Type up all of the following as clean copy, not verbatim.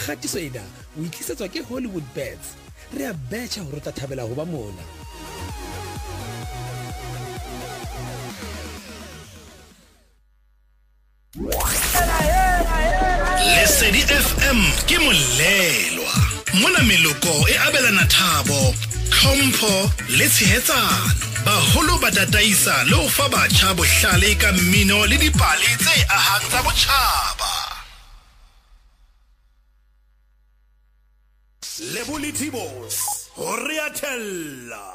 kgatiso ena o itlisetswa ke Hollywood Bets. Re a betcha hore o tla thabela ho ba mona. Lesedi FM ke molelwa. Mona meloko e abelana thabo, tlhompho le tshehetsano. Baholo ba tataisa le ho fa batjha bohlale ka mmino le dipale tse ahang tsa botjhaba. Lebuliti Boss, hore a thella.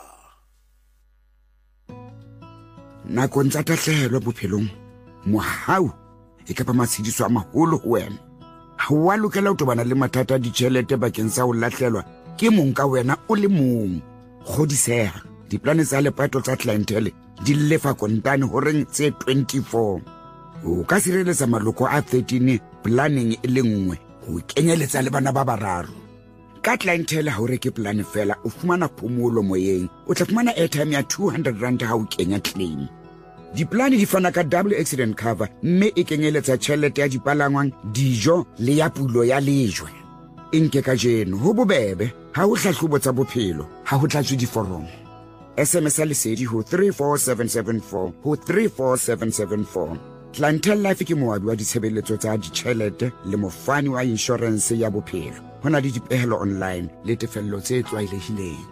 Nakong tsa tahlehelo bophelong, mohau e ka ba matshediso a maholo ho wena. Ha wa lokela ho tobana le mathata a ditjhelete bakeng sa ho lahlelwa ke mong ka wena o le mong. Kgodiseha, diplane tsa lepato tsa clientele di lefa kontane horeng tse 24. O ka sireletsa maloko a 13 planning e le nngwe ho kenyeletsa le bana ba bararo. Ka clientele ha o reke plane fela o fumana phomolo moyeng, o tla fumana airtime ya 200 rand ha o kenya claim. Diplane di fana ka double accident cover, mme e kenyeletsa tjhelete ya dipalangwang, dijo le ya pulo ya lejwe. Nke ka jeno ho bobebe, ha ho hlahlobo tsa bophelo, ha ho tlatswe diforomo. SMS lesedi ho 34774 ho 34774. Clientele Life ke moabi wa ditshebeletso tsa ditjhelete le mofani wa insurance ya bophelo. Hona le dipehelo online le tefello tse tlwaelehileng.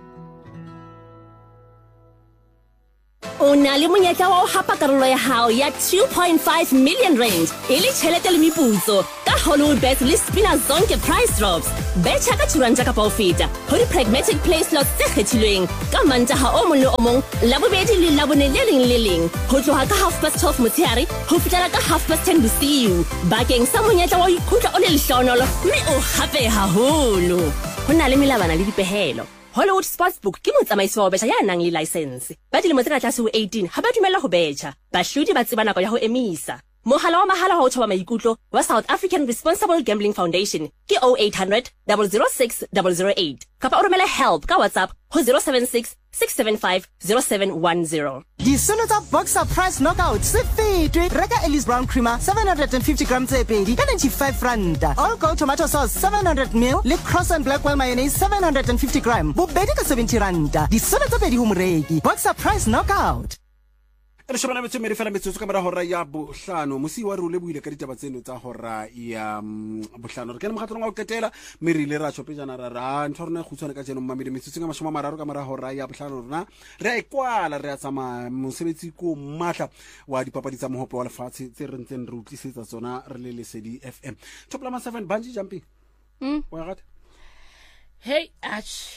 O na le monyetla wa ho hapa karolo ya hao ya 2.5 million rand e le tjhelete le meputso ka Hollywood Bets le Spina Zonke price drops. Betcha ka turanta ka feta ho di-pragmatic play slots tse kgethilweng ka Mantaha o mong le o mong, Labobedi le Labone le leng le leng ho tloha ka 12:30 motshehare ho fihlela ka 10:30 bosiu bakeng sa monyetla wa ho ikutlwa o le lehlohonolo mme o hape haholo. Ho na le melabana le dipehelo. Hollywood Sportsbook ke motsamaisi wa ho betjha ya nang le license. Ba dilemo tse ka tlase ho 18 ha ba dumella ho betjha. Bahlodi ba tseba nako ya ho emisa. Mohala wa mahala wa ho thoba maikutlo wa South African Responsible Gambling Foundation ke 0800 006 008 kapa o romela help ka WhatsApp ho 076 675 0710. Disono Boxer Price Knockout se fetwe. Reka Ellis Brown Creamer 750 grams e pedi ka 95 rand. All Gold Tomato Sauce 700 ml le Cross and Blackwell Mayonnaise 750 gram. Bobedi ka 70 rand. Disono tse pedi ho moreki. Boxer Price Knockout. Re shobana metso mere fela metsotso ka mara hora ya bohlano. Mosi wa rule buile ka ditaba tseno tsa hora ya bohlano. Re kena mogatlong wa go ketela merile ra tshopejana ra ntho rena khutswana ka jeno mmamile metsotso ka 30 ka mara hora ya bohlano rena re a ikwala re a tsama mosebetsi ko matla wa dipapadi tsa mohope wa lefatshe tse re ntseng re utlisetsa tsona re le Lesedi FM. Top Lama 7 bungee jumping. Wa gata? Hey, ach.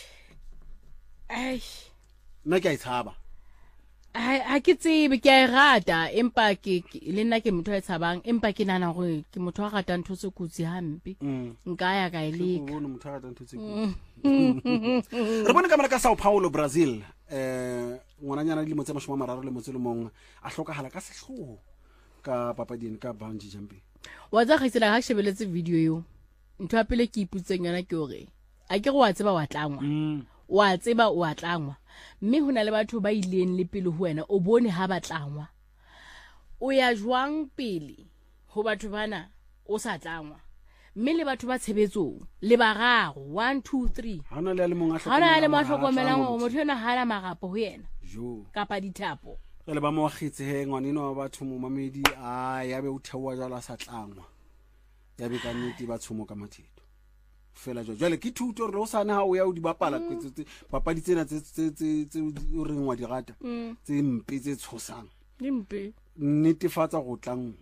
Ai. Na ke a itshaba. Ha ke tsebe ke a rata empa ke le nna ke motho a tshabang empa ke nana gore ke motho a ratang ntho tse kutsi hampe nka ya ka ile ke bona motho a ratang ntho tse kutsi. Re bona ka mara ka Sao Paulo Brazil ngwananyana le motse 30 le motse le mong a hlokahala ka sehloho ka papading ka bungee jumping. Wa tsa khaisela ha shebeletse video yo ntho ya pele ke iputseng yana ke hore a ke go wa tseba wa tlangwa wa tseba wa tlangwa mme hona le batho ba ileng le pele ho wena o bone ha ba tlangwa o ya jwang pele ho batho bana o sa tlangwa mme le batho ba tshebetsong le bararo 1 2 3 hana le mong a hlokomelang o motho ena hala magapo ho yena kapa dithapo re le ba mo khitse he ngwanino wa batho mo mamedi a ya be o thewa jala sa tlangwa ya be ka nnete ba tshomo ka mathito fela jwale ke thuto re o sana ha o ya o di bapala kwetsetse papadi tsena tse o reng wa di rata tse mpe tse tshosang dimpe netefatsa go tlang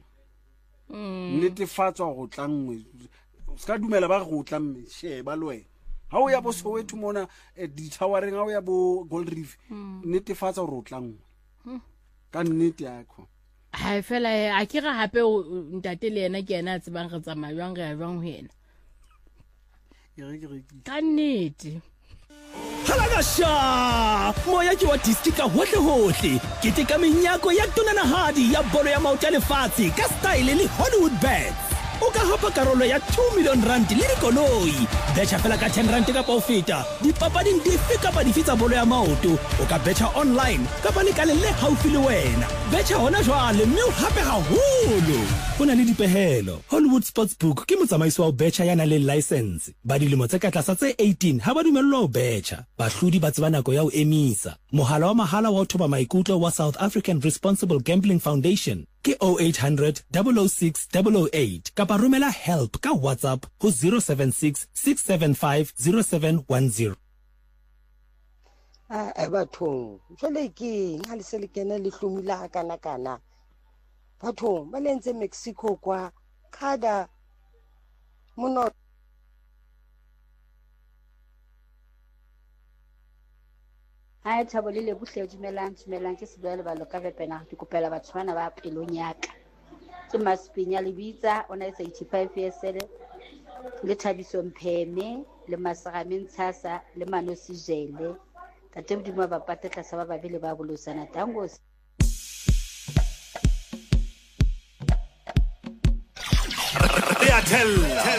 netefatsa go tlang ska dumela ba go tlang sheba loe ha o ya bo Soweto mona di towereng ha o ya bo Gold Reef netefatsa go tlang ka nnete yakho ha fela a ke ga hape ntate le yena ke yena a tsebang re tsamaya jwang re ya jwang ho yena ka nnete. Halagasha moya ke wa distika hohle ke teka menyako ya tonanahadi ya bolo ya maoto a lefatshe ka style le Hollywood Bets. O ka hapa karolo ya 2 million rand le dikoloi betcha fela ka 10 rand ka pa o feta dipapading dife kapa dife tsa bolo ya maoto o ka betcha online kapa le ka le haufi le wena betcha hona jwale mme o hape haholo. ho na le dipehelo. Hollywood Sportsbook ke motsamaiso wa ho betjha ya nang le license. Ba dilemo tse ka tlasa tse 18 ha ba dumellwa ho betjha. Bahlodi ba tseba nako ya ho emisa. Mohala wa mahala wa ho thoba maikutlo wa South African Responsible Gambling Foundation ke 0800 006 008 kapa romela help ka WhatsApp ho 076 675 0710. Bathong jwale ke ha le se le kena le hlomila kana bathong ba lentse Mexico kwa khada mono ha thabo le buhle dumelang ke sebele ba loka vepena ke kopela batshwana ba pelong yaka ke Maspinya Lebitsa ona 85 years le Thabiso Mpheme le Masagame Ntshasa le Manosi Jele tate bodimo ba patela sa ba babele ba bolosana tango Airtel